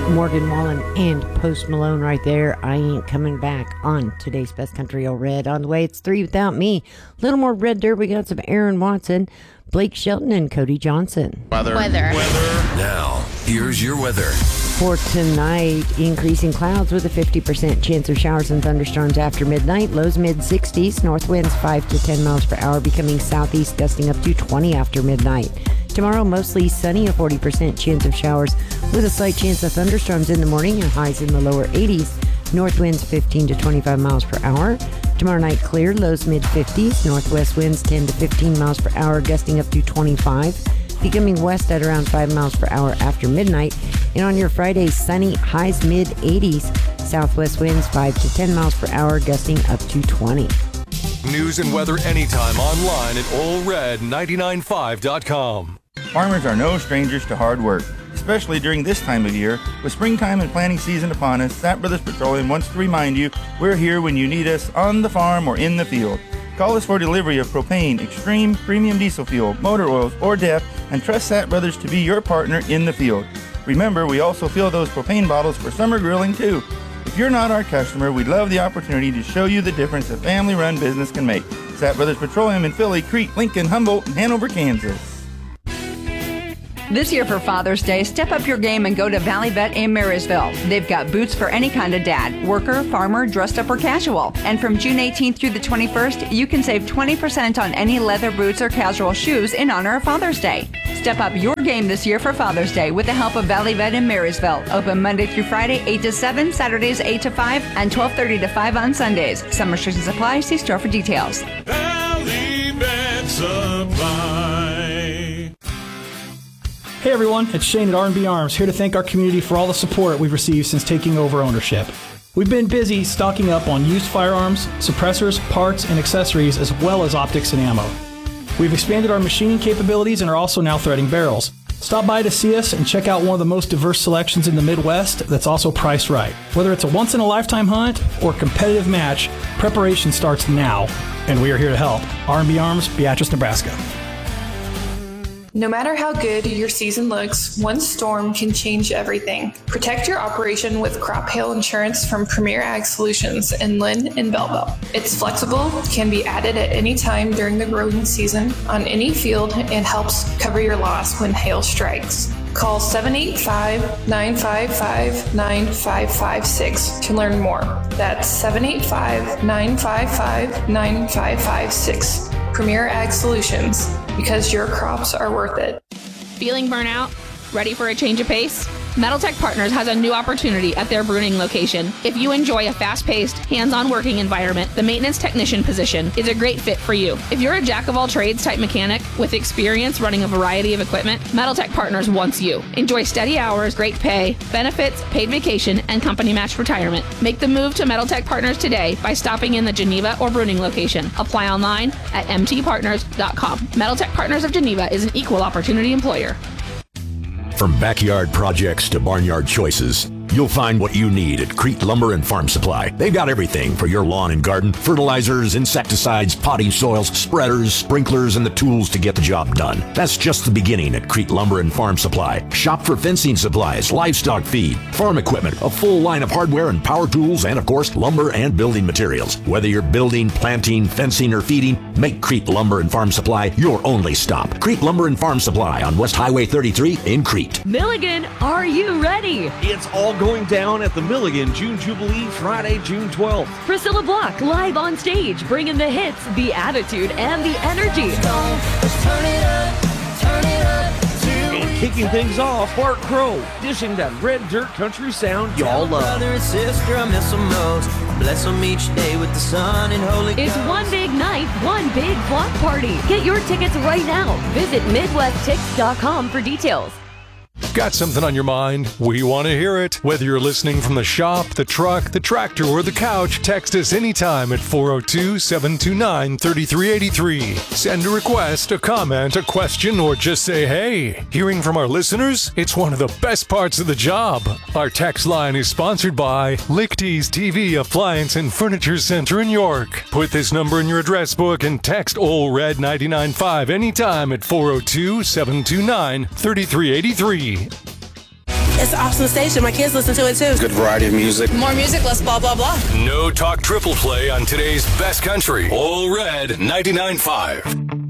Morgan Wallen and Post Malone right there. I Ain't Coming Back on today's Best Country Old Red. On the way, it's 3 Without Me. A little more Red Dirt. We got some Aaron Watson, Blake Shelton, and Cody Johnson. Weather. Now, here's your weather. For tonight, increasing clouds with a 50% chance of showers and thunderstorms after midnight. Lows mid-60s. North winds 5 to 10 miles per hour, becoming southeast, gusting up to 20 after midnight. Tomorrow, mostly sunny, a 40% chance of showers with a slight chance of thunderstorms in the morning and highs in the lower 80s. North winds 15 to 25 miles per hour. Tomorrow night, clear, lows mid-50s. Northwest winds 10 to 15 miles per hour, gusting up to 25. Becoming west at around 5 miles per hour after midnight. And on your Friday, sunny, highs mid-80s. Southwest winds 5 to 10 miles per hour, gusting up to 20. News and weather anytime online at allred995.com. Farmers are no strangers to hard work, especially during this time of year. With springtime and planting season upon us, Sapp Brothers Petroleum wants to remind you we're here when you need us on the farm or in the field. Call us for delivery of propane, extreme, premium diesel fuel, motor oils, or DEF, and trust Sapp Brothers to be your partner in the field. Remember, we also fill those propane bottles for summer grilling too. If you're not our customer, we'd love the opportunity to show you the difference a family-run business can make. Sapp Brothers Petroleum in Philly, Crete, Lincoln, Humboldt, and Hanover, Kansas. This year for Father's Day, step up your game and go to Valley Vet in Marysville. They've got boots for any kind of dad, worker, farmer, dressed up, or casual. And from June 18th through the 21st, you can save 20% on any leather boots or casual shoes in honor of Father's Day. Step up your game this year for Father's Day with the help of Valley Vet in Marysville. Open Monday through Friday, 8 to 7, Saturdays 8 to 5, and 12:30 to 5 on Sundays. Some restrictions apply. See store for details. Valley Vet Supply. Hey everyone, it's Shane at R&B Arms, here to thank our community for all the support we've received since taking over ownership. We've been busy stocking up on used firearms, suppressors, parts, and accessories, as well as optics and ammo. We've expanded our machining capabilities and are also now threading barrels. Stop by to see us and check out one of the most diverse selections in the Midwest that's also priced right. Whether it's a once-in-a-lifetime hunt or competitive match, preparation starts now, and we are here to help. R&B Arms, Beatrice, Nebraska. No matter how good your season looks, one storm can change everything. Protect your operation with crop hail insurance from Premier Ag Solutions in Lynn and Belleville. It's flexible, can be added at any time during the growing season on any field, and helps cover your loss when hail strikes. Call 785-955-9556 to learn more. That's 785-955-9556. Premier Ag Solutions, because your crops are worth it. Feeling burnout? Ready for a change of pace? Metal Tech Partners has a new opportunity at their Bruning location. If you enjoy a fast-paced, hands-on working environment, the maintenance technician position is a great fit for you. If you're a jack-of-all-trades type mechanic with experience running a variety of equipment, Metal Tech Partners wants you. Enjoy steady hours, great pay, benefits, paid vacation, and company-matched retirement. Make the move to Metal Tech Partners today by stopping in the Geneva or Bruning location. Apply online at mtpartners.com. Metal Tech Partners of Geneva is an equal opportunity employer. From backyard projects to barnyard choices, you'll find what you need at Crete Lumber and Farm Supply. They've got everything for your lawn and garden: fertilizers, insecticides, potting soils, spreaders, sprinklers, and the tools to get the job done. That's just the beginning at Crete Lumber and Farm Supply. Shop for fencing supplies, livestock feed, farm equipment, a full line of hardware and power tools, and of course, lumber and building materials. Whether you're building, planting, fencing, or feeding, make Crete Lumber and Farm Supply your only stop. Crete Lumber and Farm Supply on West Highway 33 in Crete. Milligan, are you ready? It's all going down at the Milligan June Jubilee, Friday, June 12th. Priscilla Block live on stage, bringing the hits, the attitude, and the energy. And kicking things off, Bart Crow, dishing that red dirt country sound y'all love. Brother and sister, I miss them most. Bless them each day with the sun and Holy It's Ghost. one big night, one big block party. Get your tickets right now. Visit MidwestTix.com for details. Got something on your mind? We want to hear it. Whether you're listening from the shop, the truck, the tractor, or the couch, text us anytime at 402-729-3383. Send a request, a comment, a question, or just say hey. Hearing from our listeners? It's one of the best parts of the job. Our text line is sponsored by Lichty's TV Appliance and Furniture Center in York. Put this number in your address book and text OLRED 995 anytime at 402-729-3383. It's an awesome station. My kids listen to it too. Good variety of music. More music, less blah, blah, blah. No Talk Triple Play on today's best country. All Red 99.5.